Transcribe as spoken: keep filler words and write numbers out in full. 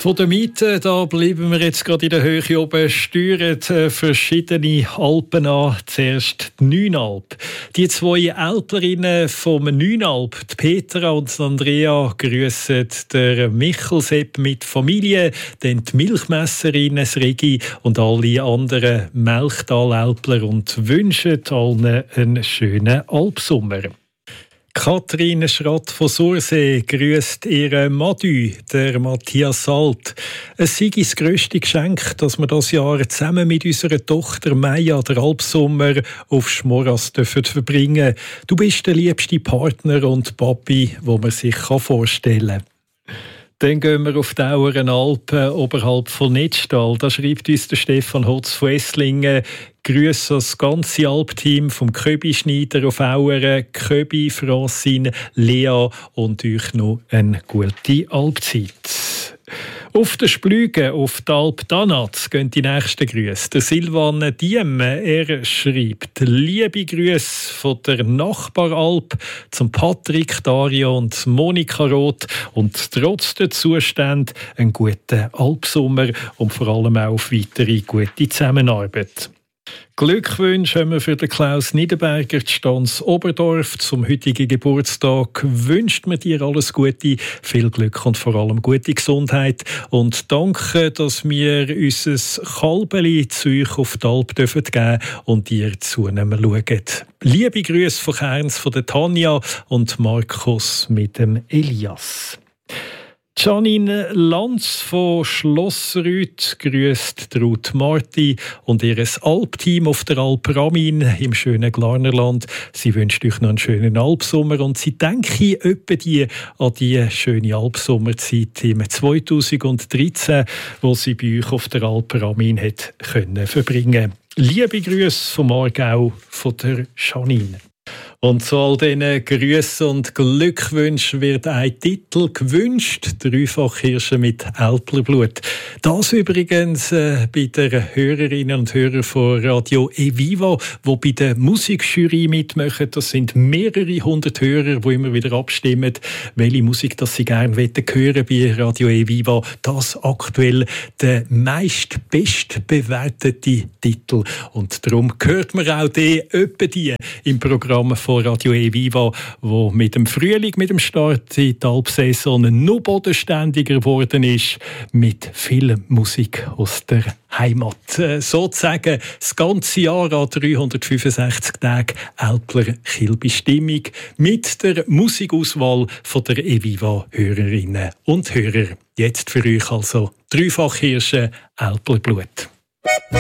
Von der Miete, da bleiben wir jetzt gerade in der Höhe oben, steuern äh, verschiedene Alpen an. Zuerst die Neunalp. Die zwei Älplerinnen vom Neunalp, die Petra und die Andrea, grüssen der Michel-Sepp mit Familie, dann die Milchmesserin Regi und alle anderen Melchtal-Älpler und wünschen allen einen schönen Alpsommer. Kathrin Schratt von Sursee grüßt ihren Madü, der Matthias Salt. Es sei das grösste Geschenk, dass wir das Jahr zusammen mit unserer Tochter Maja den Alpsommer auf Schmoras dürfen verbringen. Du bist der liebste Partner und Papi, wo man sich vorstellen kann. Dann gehen wir auf die Aueren Alpen oberhalb von Netztal. Da schreibt uns der Stefan Hotz von Esslingen. Grüße das ganze Alpteam vom Köbi Schneider auf Aueren, Köbi, Francine, Lea und euch noch eine gute Alpzeit. Auf der Splüge, auf die Alp Danatz, gehen die nächsten Grüße. Der Silvan Diem, er schreibt liebe Grüße von der Nachbaralp zum Patrick, Dario und Monika Roth und trotz der Zustände einen guten Alpsommer und vor allem auch auf weitere gute Zusammenarbeit. Glückwünsche haben wir für den Klaus Niederberger, die Stanz Oberdorf, zum heutigen Geburtstag. Wünscht mir dir alles Gute, viel Glück und vor allem gute Gesundheit. Und danke, dass wir unser Kalbeli zu euch auf die Alp geben dürfen und ihr zunehmen schauen. Liebe Grüße von Kerns, von der Tanja und Markus mit dem Elias. Janine Lanz von Schlossrüth grüßt Ruth Marti und ihr Alpteam auf der Alp Ramin im schönen Glarnerland. Sie wünscht euch noch einen schönen Alpsommer und sie denken etwa die an die schöne Alpsommerzeit im zweitausenddreizehn, wo sie bei euch auf der Alp Ramin hat können verbringen. Liebe Grüße vom Aargau von der Janine. Und zu all diesen Grüssen und Glückwünschen wird ein Titel gewünscht, Dreifachhirsche mit Älplerblut. Das übrigens äh, bei den Hörerinnen und Hörern von Radio Eviva, die bei der Musikjury mitmachen. Das sind mehrere hundert Hörer, die immer wieder abstimmen, welche Musik das sie gerne hören bei Radio Eviva. Das aktuell der meist bestbewertete Titel. Und darum hört man auch die, etwa die im Programm von Radio Eviva, wo mit dem Frühling, mit dem Start in die Alpsaison noch bodenständiger geworden ist, mit viel Musik aus der Heimat. Äh, sozusagen das ganze Jahr an dreihundertfünfundsechzig Tagen Älpler Kilby-Stimmung mit der Musikauswahl von der Eviva-Hörerinnen und Hörer. Jetzt für euch also Dreifachhirsche Älplerblut.